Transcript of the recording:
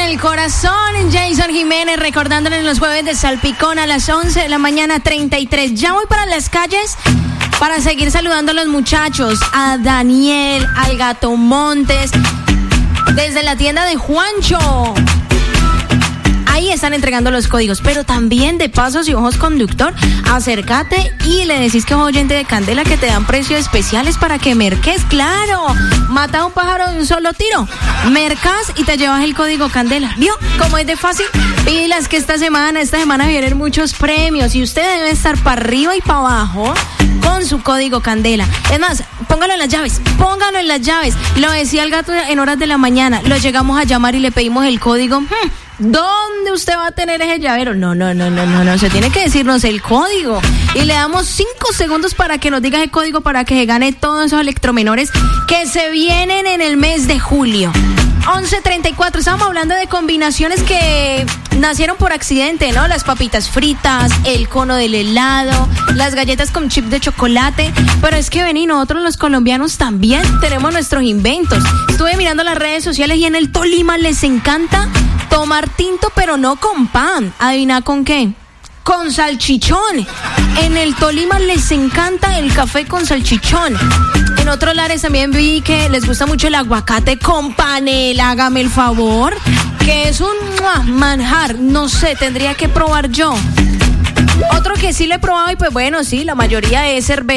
el corazón, Jason Jiménez, recordándoles los jueves de Salpicón a las 11 de la mañana, 33. Ya voy para las calles para seguir saludando a los muchachos, a Daniel, al Gato Montes, desde la tienda de Juancho. Ahí están entregando los códigos, pero también de pasos y ojos conductor, acércate y le decís que es oyente de Candela, que te dan precios especiales para que merques. Claro, mata a un pájaro de un solo tiro, mercas y te llevas el código Candela. ¿Vio cómo es de fácil? Pilas que esta semana vienen muchos premios y usted debe estar para arriba y para abajo con su código Candela. Es más, póngalo en las llaves. Lo decía el gato en horas de la mañana, lo llegamos a llamar y le pedimos el código. ¿Dónde usted va a tener ese llavero? No, se tiene que decirnos el código. Y le damos 5 segundos para que nos diga el código para que se gane todos esos electromenores que se vienen en el mes de julio. 11:34, estábamos hablando de combinaciones que nacieron por accidente, ¿no? Las papitas fritas, el cono del helado, las galletas con chip de chocolate. Pero es que vení, nosotros los colombianos también tenemos nuestros inventos. Estuve mirando las redes sociales y en el Tolima les encanta tomar tinto, pero no con pan. ¿Adivina con qué? Con salchichón. En el Tolima les encanta el café con salchichón. En otros lares también vi que les gusta mucho el aguacate con panela. Hágame el favor, que es un manjar. No sé, tendría que probar yo. Otro que sí lo he probado y pues bueno, sí, la mayoría es cerveza.